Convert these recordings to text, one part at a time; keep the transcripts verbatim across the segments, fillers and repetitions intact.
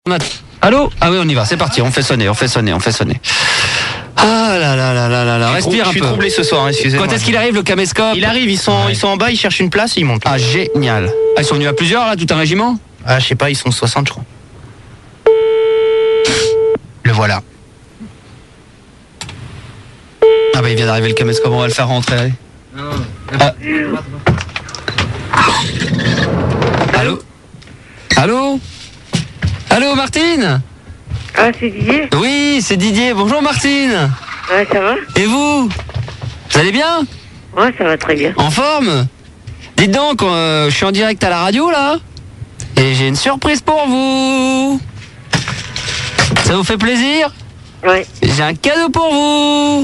On a... Allô? Ah oui, on y va, c'est parti, on fait sonner, on fait sonner, on fait sonner. Ah là là là là là là, respire un peu. Je suis troublé ce soir, excusez-moi. Quand est-ce qu'il arrive le caméscope? Il arrive, ils sont, ouais. ils sont en bas, ils cherchent une place et ils montent. Ah génial. Ah, ils sont venus à plusieurs là, tout un régiment? Ah je sais pas, ils sont soixante je crois. Le voilà. Ah bah il vient d'arriver le caméscope, on va le faire rentrer, allez. Ah. Allô? Allô? Allô Martine? Ah, c'est Didier? Oui, c'est Didier. Bonjour Martine. Ouais, ça va? Et vous? Vous allez bien? Ouais, ça va très bien. En forme? Dites donc, euh, je suis en direct à la radio là. Et j'ai une surprise pour vous. Ça vous fait plaisir? Ouais. J'ai un cadeau pour vous.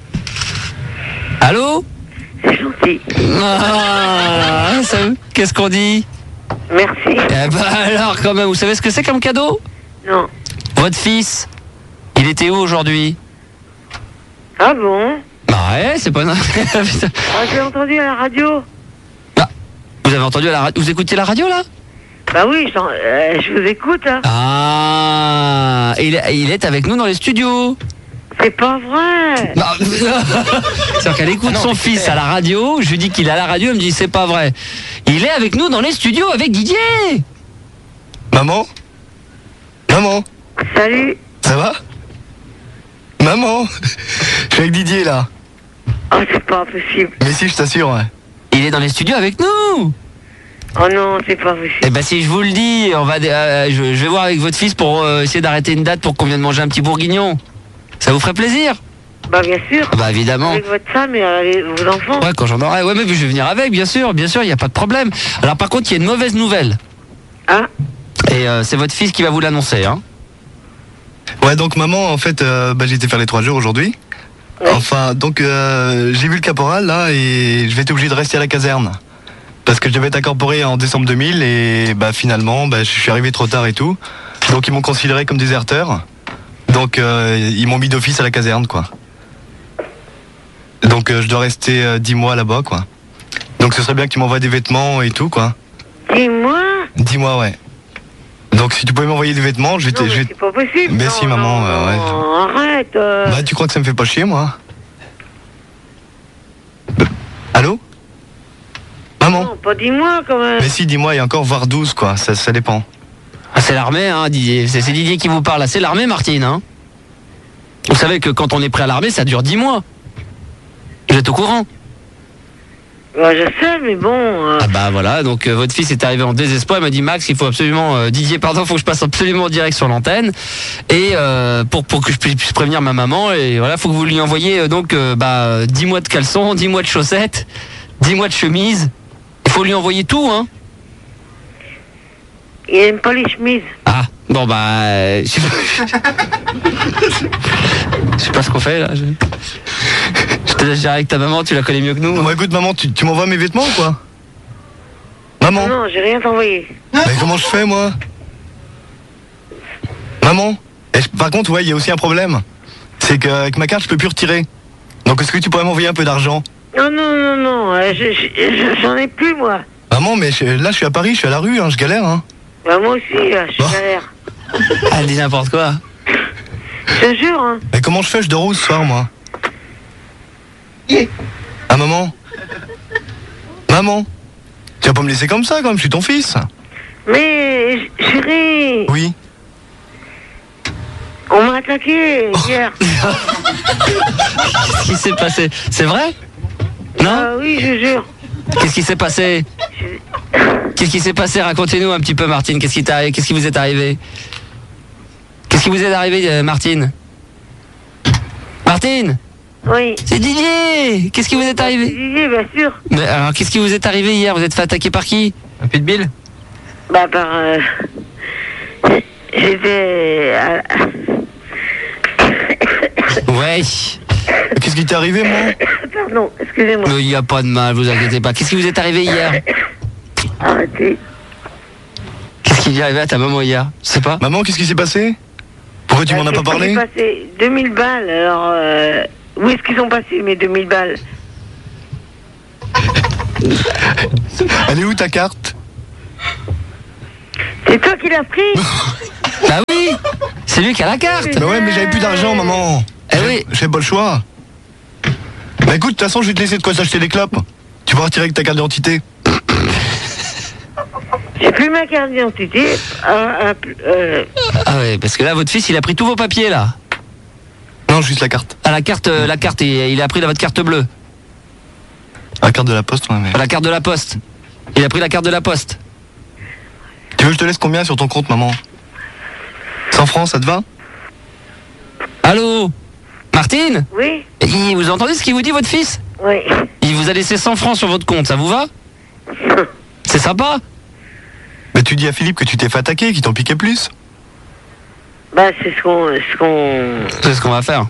Allô? C'est gentil. Ah, ça, qu'est-ce qu'on dit? Merci. Eh ben alors quand même, vous savez ce que c'est comme cadeau? Non. Votre fils, il était où aujourd'hui? Ah bon? Bah ouais, c'est pas... Ah, j'ai entendu à la radio. Bah, vous avez entendu à la radio? Vous écoutez la radio là? Bah oui, j'en- euh, je vous écoute. Hein. Ah, il, il est avec nous dans les studios. C'est pas vrai. Bah, c'est-à-dire qu'elle écoute Ah non, son mais fils c'est- à la radio, je lui dis qu'il est à la radio, elle me dit c'est pas vrai. Il est avec nous dans les studios avec Didier. Maman? Maman? Salut. Ça va? Maman? Je suis avec Didier là. Oh, c'est pas possible. Mais si, je t'assure, ouais. Il est dans les studios avec nous. Oh non, c'est pas Eh possible. ben si je vous le dis, on va, euh, je, je vais voir avec votre fils pour euh, essayer d'arrêter une date pour qu'on vienne manger un petit bourguignon. Ça vous ferait plaisir? Bah bien sûr. Bah évidemment. Avec votre femme et euh, les- vos enfants. Ouais, quand j'en aurai. Ouais, mais je vais venir avec, bien sûr, bien sûr, il n'y a pas de problème. Alors par contre, il y a une mauvaise nouvelle. Ah, Et euh, c'est votre fils qui va vous l'annoncer, hein. Ouais, donc maman, en fait, euh, bah, j'ai été faire les trois jours aujourd'hui. Ouais. Enfin, donc euh, j'ai vu le caporal là et je vais être obligé de rester à la caserne. Parce que je devais être incorporé en décembre deux mille et bah finalement, bah, je suis arrivé trop tard et tout. Donc ils m'ont considéré comme déserteur. Donc euh, ils m'ont mis d'office à la caserne, quoi. Donc euh, je dois rester euh, dix mois là-bas, quoi. Donc ce serait bien que tu m'envoies des vêtements et tout, quoi. dis-moi. dix mois, ouais. Donc si tu pouvais m'envoyer des vêtements, je vais... Non, te- mais je vais c'est pas possible. Mais non, si, maman, non, euh, ouais. non, arrête. euh. Bah tu crois que ça me fait pas chier, moi? Euh, Allô? Maman? Non, pas dis-moi quand même. Mais si, dis-moi, il y a encore voire douze, quoi, ça, ça dépend. Ah, c'est l'armée, hein, Didier. C'est c'est Didier qui vous parle. là. C'est l'armée, Martine, hein. Vous savez que quand on est prêt à l'armée, ça dure dix mois. Vous êtes au courant? Bah, je sais, mais bon. euh, Ah bah voilà, donc euh, votre fils est arrivé en désespoir, il m'a dit Max, il faut absolument, euh, Didier, pardon, il faut que je passe absolument en direct sur l'antenne, et euh, pour, pour que je puisse, puisse prévenir ma maman, et voilà, faut que vous lui envoyiez euh, donc euh, bah, dix mois de caleçons, dix mois de chaussettes, dix mois de chemise, il faut lui envoyer tout, hein. Il aime pas les chemises. Ah, bon bah, euh, je sais pas, je sais pas ce qu'on fait là, je, je te laisse gérer avec ta maman, tu la connais mieux que nous. Bon, écoute, maman, tu, tu m'envoies mes vêtements ou quoi? Maman? Non, j'ai rien envoyé. Mais comment je fais, moi? Maman? Et je- par contre, ouais, il y a aussi un problème. C'est qu'avec ma carte, je peux plus retirer. Donc est-ce que tu pourrais m'envoyer un peu d'argent? Non, non, non, non, euh, je- je- je- j'en ai plus, moi. Maman, mais je- là, je suis à Paris, je suis à la rue, hein, je galère, hein. Bah, moi aussi, là, je suis Bon. galère. Elle dit n'importe quoi. Je te jure, hein. Mais comment je fais? Je dors où ce soir, moi? Ah, maman? Maman? Tu vas pas me laisser comme ça, quand même, je suis ton fils. Mais, ch- chérie, Oui. on m'a attaqué hier. Qu'est-ce qui s'est passé? C'est vrai? Non? Ah oui, je jure. Qu'est-ce qui s'est passé? Qu'est-ce qui s'est passé? Racontez-nous un petit peu, Martine. Qu'est-ce qui, t'a- qu'est-ce qui vous est arrivé? Qu'est-ce qui vous est arrivé, euh, Martine? Martine? Oui. C'est Didier! Qu'est-ce qui vous est arrivé? Didier, bien sûr. Mais alors, qu'est-ce qui vous est arrivé hier? Vous êtes fait attaquer par qui? Un pitbull? Bah, par... euh, J'étais... à- Ouais. Qu'est-ce qui t'est arrivé, moi? Pardon, excusez-moi. Il n'y a pas de mal, vous inquiétez pas. Qu'est-ce qui vous est arrivé hier? Arrêtez. Qu'est-ce qui est arrivé à ta maman hier? Je sais pas. Maman, qu'est-ce qui s'est passé? Pourquoi tu Bah, m'en as pas qu'est-ce qui parlé? s'est passé deux mille balles, alors... Euh... Où est-ce qu'ils sont passés, mes deux mille balles? Elle est où ta carte? C'est toi qui l'as pris? Bah oui, c'est lui qui a la carte. Bah ouais, mais j'avais plus d'argent, maman. Eh oui. J'ai pas le choix. Bah écoute, de toute façon, je vais te laisser de quoi s'acheter des clopes. Tu vas retirer avec ta carte d'identité. J'ai plus ma carte d'identité. Euh, euh, Ah ouais, parce que là, votre fils, il a pris tous vos papiers, là. Non, juste la carte. Ah, la carte, euh, la carte, il, il a pris la, votre carte bleue. La carte de la poste, ouais, mais... La carte de la poste. Il a pris la carte de la poste. Tu veux que je te laisse combien sur ton compte, maman? cent francs, ça te va? Allô? Martine? oui, Il, vous entendez ce qu'il vous dit, votre fils? oui. Il vous a laissé cent francs sur votre compte, ça vous va? C'est sympa? Bah tu dis à Philippe que tu t'es fait attaquer, qu'il t'en piquait plus. Bah, c'est ce qu'on, ce qu'on... C'est ce qu'on va faire.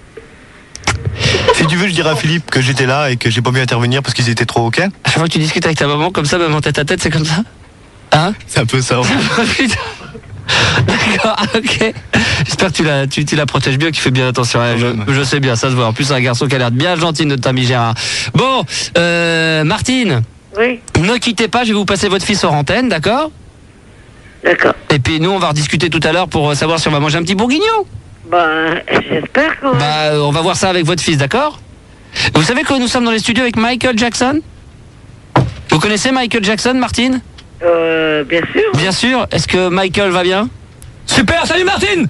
Si tu veux, je dirai à Philippe que j'étais là et que j'ai pas pu intervenir parce qu'ils étaient trop ok. À chaque fois que tu discutes avec ta maman, comme ça, même en tête à tête, c'est comme ça? Hein? C'est un peu ça. Putain. D'accord, ok. J'espère que tu la, tu, tu la protèges bien, que tu fais bien attention à elle. Je, je sais bien, ça se voit. En plus, c'est un garçon qui a l'air bien gentil, notre ami Gérard. Bon, euh, Martine, Oui, ne quittez pas, je vais vous passer votre fils hors antenne, d'accord? d'accord. Et puis nous, on va rediscuter tout à l'heure pour savoir si on va manger un petit bourguignon. Bah, j'espère qu'on... Bah, euh, on va voir ça avec votre fils, d'accord? Vous savez que nous sommes dans les studios avec Michael Jackson? Vous connaissez Michael Jackson, Martine? Euh, bien sûr. Bien sûr. Est-ce que Michael va bien? Super, salut Martine.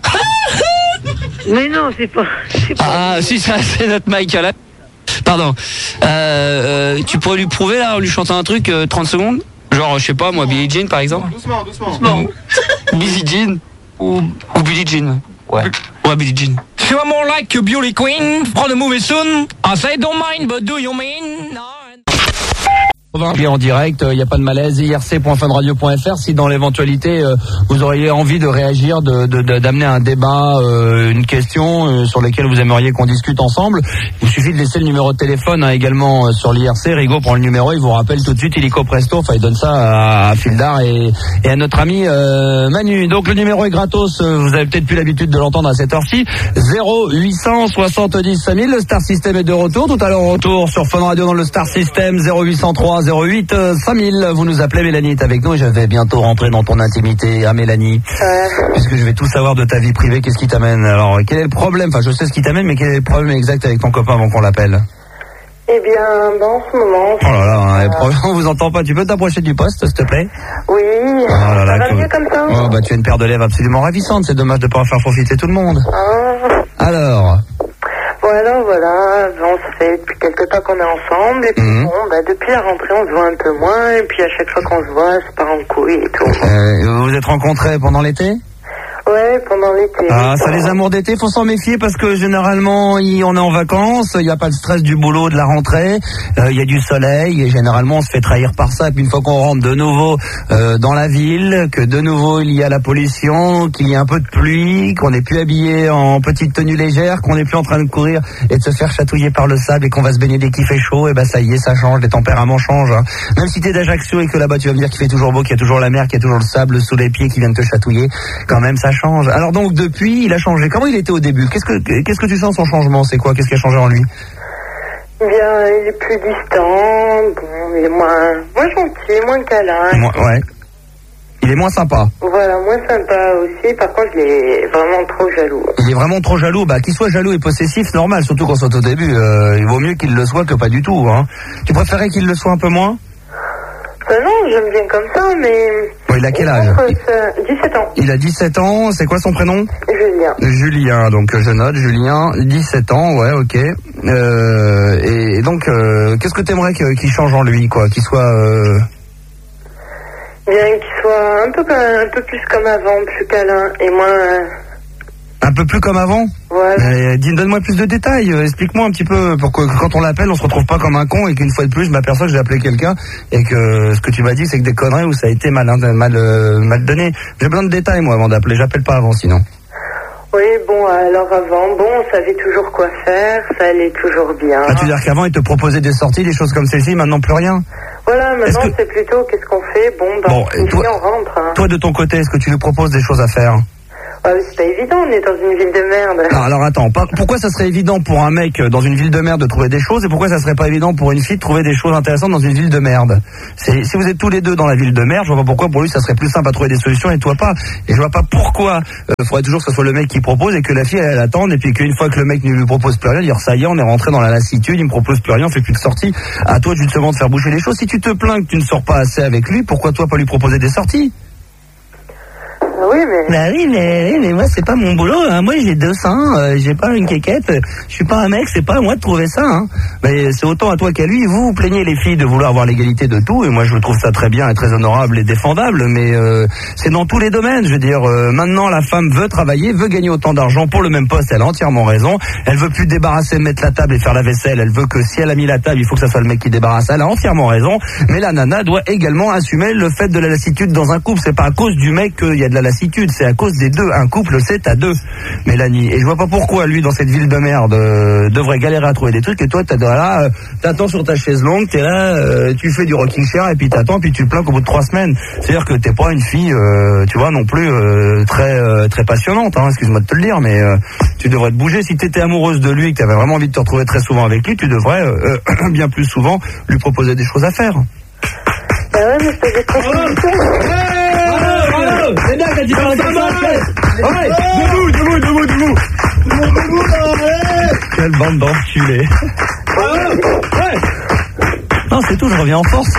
Mais non, c'est pas... C'est pas... Ah, si, ça, c'est notre Michael. Pardon. Euh, euh, tu pourrais lui prouver, là, en lui chantant un truc, euh, trente secondes? Genre, je sais pas, moi, Billie Jean, par exemple? Doucement, doucement. Billie Jean? Ou, ou Billie Jean? Ouais. Ouais, Billie Jean. You are more like a beauty queen from the movie soon. I say don't mind, but do you mean? No. Bien en direct, il euh, n'y a pas de malaise, I R C point fun radio point F R. Si dans l'éventualité euh, vous auriez envie de réagir, de, de, de, d'amener un débat, euh, une question euh, sur laquelle vous aimeriez qu'on discute ensemble, il suffit de laisser le numéro de téléphone hein, également euh, sur l'I R C. Rigaud prend le numéro, il vous rappelle tout de suite illico presto. Enfin, il donne ça à, à Fildar et, et à notre ami euh, Manu. Donc le numéro est gratos, euh, vous avez peut-être plus l'habitude de l'entendre à cette heure-ci. zéro huit cent soixante-dix cinq mille, le Star System est de retour. Tout à l'heure retour sur Fun Radio dans le Star System. Zéro huit cent trois zéro huit cinq mille. Vous nous appelez, Mélanie est avec nous et je vais bientôt rentrer dans ton intimité. Ah Mélanie, Euh, puisque je vais tout savoir de ta vie privée, qu'est-ce qui t'amène? Alors quel est le problème? Enfin je sais ce qui t'amène, mais quel est le problème exact avec ton copain avant qu'on l'appelle? Eh bien, ben, en ce moment... Oh là là, hein, les problèmes, on vous entend pas. Tu peux t'approcher du poste, s'il te plaît? Oui, Oh là ça là, va que- mieux comme ça. Oh bah tu as une paire de lèvres absolument ravissante. C'est dommage de pas en faire profiter tout le monde. Ah, Alors, voilà, voilà, bon, ça fait depuis quelque temps qu'on est ensemble, et puis Mhm. bon, bah, depuis la rentrée, on se voit un peu moins, et puis à chaque fois qu'on se voit, ça part en couille et tout. euh, vous vous êtes rencontrés pendant l'été? Ouais, pendant l'été. Ah, ça les amours d'été, faut s'en méfier parce que généralement, y- on est en vacances, il n'y a pas de stress du boulot, de la rentrée, il y a du soleil et généralement on se fait trahir par ça. Et puis une fois qu'on rentre de nouveau euh, dans la ville, que de nouveau il y a la pollution, qu'il y a un peu de pluie, qu'on n'est plus habillé en petite tenue légère, qu'on n'est plus en train de courir et de se faire chatouiller par le sable et qu'on va se baigner dès qu'il fait chaud, et ben ça y est, ça change, les tempéraments changent. Hein. Même si t'es d'Ajaccio et que là-bas tu vas me dire qu'il fait toujours beau, qu'il y a toujours la mer, qu'il y a toujours le sable sous les pieds qui viennent te chatouiller, quand même ça change. Alors donc depuis, il a changé. Comment il était au début? Qu'est-ce que qu'est-ce que tu sens son changement? C'est quoi? Qu'est-ce qui a changé en lui? Bien, il est plus distant, bon, il est moins, moins gentil, moins câlin. Moi- Ouais. Il est moins sympa. Voilà, moins sympa aussi, par contre, il est vraiment trop jaloux. Il est vraiment trop jaloux. Bah, qu'il soit jaloux et possessif, normal, surtout quand c'est au début. Euh, il vaut mieux qu'il le soit que pas du tout. Hein. Tu préférais qu'il le soit un peu moins? Ben non, j'aime bien comme ça, mais... Bon, il a quel âge? Entre ça- dix-sept ans, Il a dix-sept ans. C'est quoi son prénom? Julien. Julien. Donc je note. Julien, dix-sept ans. Ouais, ok. Euh, et, et donc, euh, qu'est-ce que t'aimerais que- qu'il change en lui, quoi? Qu'il soit... Euh... Bien qu'il soit un peu, comme- un peu plus comme avant, plus câlin et moins... euh, Un peu plus comme avant? Voilà. Euh, dis- Donne-moi plus de détails, euh, explique-moi un petit peu pour que quand on l'appelle, on se retrouve pas comme un con et qu'une fois de plus, je m'aperçois que j'ai appelé quelqu'un et que ce que tu m'as dit, c'est que des conneries où ça a été mal, hein, mal, euh, mal donné. J'ai besoin de détails, moi, avant d'appeler. J'appelle pas avant, sinon. Oui, bon, alors avant, bon, on savait toujours quoi faire, ça allait toujours bien. Ah, tu veux dire qu'avant, il te proposait des sorties, des choses comme celle-ci, maintenant plus rien? Voilà, maintenant, Est-ce que- c'est plutôt qu'est-ce qu'on fait. Bon, ben, Bon, on et toi- finit, on rentre. Hein. Toi, de ton côté, est-ce que tu lui proposes des choses à faire? Ah, mais c'est pas évident, on est dans une ville de merde. Non, alors attends, pas- pourquoi ça serait évident pour un mec euh, dans une ville de merde de trouver des choses et pourquoi ça serait pas évident pour une fille de trouver des choses intéressantes dans une ville de merde? C'est, si vous êtes tous les deux dans la ville de merde, je vois pas pourquoi pour lui ça serait plus simple à trouver des solutions et toi pas. Et je vois pas pourquoi il euh, faudrait toujours que ce soit le mec qui propose et que la fille elle, elle attende et puis qu'une fois que le mec ne lui propose plus rien, dire ça y est, on est rentré dans la lassitude, il me propose plus rien, on fait plus de sorties. À toi justement de faire bouger les choses. Si tu te plains que tu ne sors pas assez avec lui, pourquoi toi pas lui proposer des sorties? Ah oui, mais... Bah oui, mais, oui, mais moi, c'est pas mon boulot. Hein. Moi, j'ai deux seins, euh, j'ai pas une quéquette. Je suis pas un mec, c'est pas à moi de trouver ça. Hein. Mais c'est autant à toi qu'à lui. Vous, vous plaignez les filles de vouloir avoir l'égalité de tout. Et moi, je trouve ça très bien et très honorable et défendable. Mais euh, c'est dans tous les domaines. Je veux dire, euh, maintenant, la femme veut travailler, veut gagner autant d'argent pour le même poste. Elle a entièrement raison. Elle veut plus débarrasser, mettre la table et faire la vaisselle. Elle veut que si elle a mis la table, il faut que ça soit le mec qui débarrasse. Elle a entièrement raison. Mais la nana doit également assumer le fait de la lassitude dans un couple. C'est pas à cause du mec qu'il y a de la lassitude, c'est à cause des deux. Un couple, c'est à deux, Mélanie. Et je vois pas pourquoi lui, dans cette ville de merde, euh, devrait galérer à trouver des trucs. Et toi, t'as là, euh, t'attends sur ta chaise longue, t'es là, euh, tu fais du rocking chair et puis t'attends, puis tu te plains qu'au bout de trois semaines. C'est-à-dire que t'es pas une fille, euh, tu vois, non plus euh, très euh, très passionnante. Hein, excuse-moi de te le dire, mais euh, tu devrais te bouger. Si t'étais amoureuse de lui et que t'avais vraiment envie de te retrouver très souvent avec lui, tu devrais euh, euh, bien plus souvent lui proposer des choses à faire. Ah ouais, mais c'est des propositions. C'est bien quand tu parles comme ça. Ouais, debout, debout, debout, debout. Quelle bande d'enculés. Non, c'est tout, je reviens en force.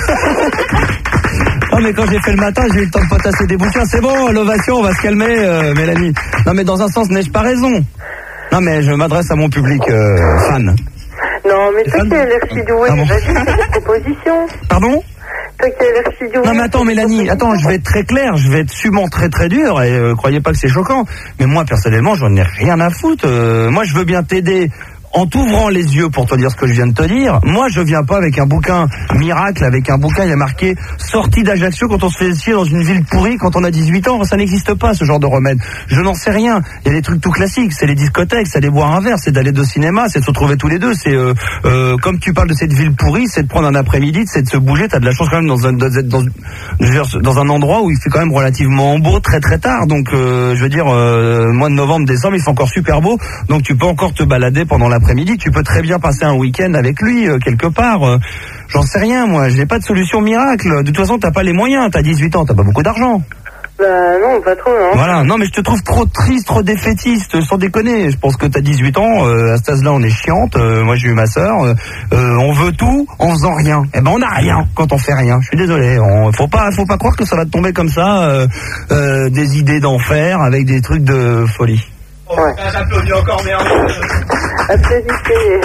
Non, mais quand j'ai fait le matin, j'ai eu le temps de potasser des bouquins. C'est bon, l'ovation, on va se calmer, euh, Mélanie. Non, mais dans un sens, n'ai-je pas raison? Non, mais je m'adresse à mon public euh, fan. Non, mais toi qui as l'air si doué, Ah bon. vas-y, fais des propositions. Pardon? Toi qui as l'air si doué. Non mais attends Mélanie, attends, je vais être très clair, je vais être sûrement très très dur et euh, croyez pas que c'est choquant, mais moi personnellement j'en ai rien à foutre, euh, moi je veux bien t'aider en t'ouvrant les yeux pour te dire ce que je viens de te dire. Moi je viens pas avec un bouquin miracle, avec un bouquin il y a marqué sortie d'Ajaccio quand on se fait chier dans une ville pourrie quand on a dix-huit ans, ça n'existe pas ce genre de remède. Je n'en sais rien, il y a des trucs tout classiques, c'est les discothèques, c'est aller boire un verre, c'est d'aller au cinéma, c'est de se retrouver tous les deux, c'est euh, euh, comme tu parles de cette ville pourrie, c'est de prendre un après-midi, c'est de se bouger, t'as de la chance quand même dans un, dans, dans, dans, dans un endroit où il fait quand même relativement beau très très tard, donc euh, je veux dire euh, mois de novembre, décembre, il fait encore super beau, donc tu peux encore te balader pendant l'après-midi, tu peux très bien passer un week-end avec lui euh, quelque part, euh, j'en sais rien moi, je n'ai pas de solution miracle, de toute façon t'as pas les moyens, t'as dix-huit ans, t'as pas beaucoup d'argent. Bah non, pas trop, non. Voilà, non mais je te trouve trop triste, trop défaitiste, sans déconner. Je pense que t'as dix-huit ans, euh, à cet âge-là on est chiante, euh, moi j'ai eu ma sœur, euh, euh, on veut tout en faisant rien. Eh ben on a rien quand on fait rien, je suis désolé. On, faut pas faut pas croire que ça va te tomber comme ça, euh, euh, des idées d'enfer avec des trucs de folie. Ouais. J'applaudis encore, merde. Applaudissez.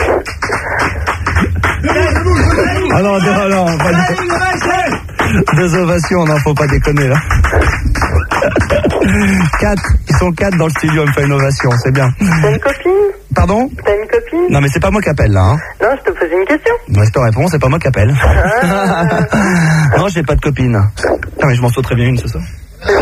Ah non, non, non, pas du... Deux ovations, non, faut pas déconner là. Quatre, ils sont quatre dans le studio, on me fait une ovation, c'est bien. T'as une copine? Pardon? T'as une copine? Non mais c'est pas moi qui appelle là, hein. Non, je te posais une question. Moi je te réponds, c'est pas moi qui appelle. Ah. Non, j'ai pas de copine. Non mais je m'en sauterais bien une ce soir.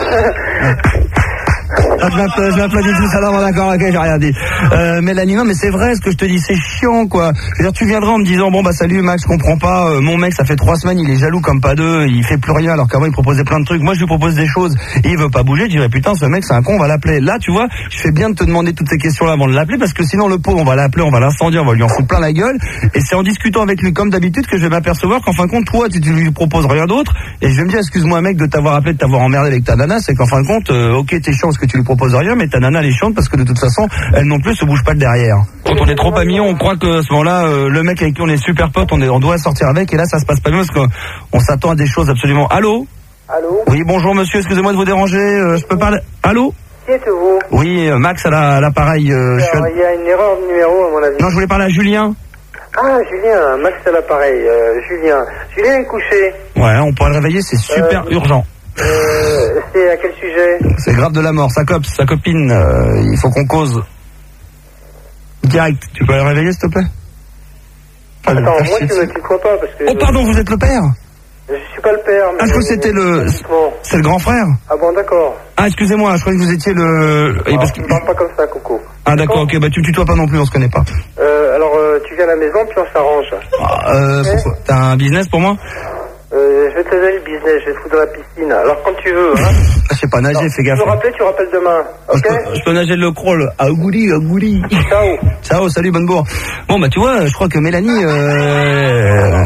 Ah, je m'applaudis, je m'applaudis tout ça, non, d'accord, ok, j'ai rien dit. Euh, Mélanie, non, mais c'est vrai, ce que je te dis, c'est chiant, quoi. Je veux dire, tu viendras en me disant, bon, bah, salut, Max, je comprends pas, euh, mon mec, ça fait trois semaines, il est jaloux comme pas deux, il fait plus rien, alors qu'avant, il proposait plein de trucs. Moi, je lui propose des choses, et il veut pas bouger, je dirais, putain, ce mec, c'est un con, on va l'appeler. Là, tu vois, je fais bien de te demander toutes ces questions-là avant de l'appeler, parce que sinon, le pauvre, on va l'appeler, on va l'incendier, on va lui en foutre plein la gueule, et c'est en discutant avec lui, comme d'habitude, que je vais m'apercevoir qu'en fin de compte, toi, tu, tu lui proposes rien d'autre, et je vais me dire, excuse-moi, mec, de t'avoir appelé, de t'avoir emmerdé avec ta nana, c'est qu'en fin de compte, euh, ok, t'es chiant parce que tu lui proposes rien, mais ta nana, elle est chiante parce que de toute façon, elle non plus se bouge pas de derrière. Quand on est trop amis, on croit que à ce moment-là, euh, le mec avec qui on est super pote, on, est, on doit sortir avec, et là, ça se passe pas bien parce qu'on s'attend à des choses absolument. Allô? Allô? Oui, bonjour monsieur, excusez-moi de vous déranger, euh, je peux parler? Allô? Qui êtes-vous? Oui, euh, Max à la- à l'appareil. Euh, je suis à- Alors, il y a une erreur de numéro, à mon avis. Non, je voulais parler à Julien. Ah, Julien, Max à l'appareil. Euh, Julien. Julien est couché. Ouais, on pourrait le réveiller, c'est super Euh, urgent. Euh, c'est à quel sujet? C'est grave de la mort, sa copse, sa copine, euh, il faut qu'on cause. Direct, tu peux le réveiller s'il te plaît? Pas de- Attends, ah, moi shit. tu me tutoies pas parce que... Oh pardon, vous êtes le père? Je suis pas le père, mais... Ah, je crois que c'était le... Bon. C'est le grand frère? Ah bon, d'accord. Ah, excusez-moi, je croyais que vous étiez le... Et Ah, parce tu que- me parles pas comme ça, Coco. Ah d'accord, ok, bah tu me tutoies pas non plus, on se connaît pas. Euh, alors, euh, tu viens à la maison, puis on s'arrange. Ah, euh, Ouais. pourquoi? T'as un business pour moi? Euh, je vais te donner le business, je vais te foutre dans la piscine. Alors, quand tu veux, hein. Je sais pas nager, Non, fais gaffe. Tu veux rappeler, tu rappelles demain. Je Ok? peux, je peux nager le crawl. Ah, gouli, ah, gouli. Ciao. Ciao, salut, bonne bourre. Bon, bah, tu vois, je crois que Mélanie, euh...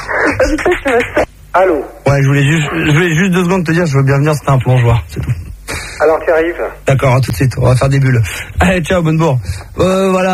Allô? Ouais, je voulais juste, je voulais juste deux secondes te dire, je veux bien venir, c'était un plongeoir, c'est tout. Alors, tu arrives? D'accord, à tout de suite, on va faire des bulles. Allez, ciao, bonne bourre. Euh, voilà.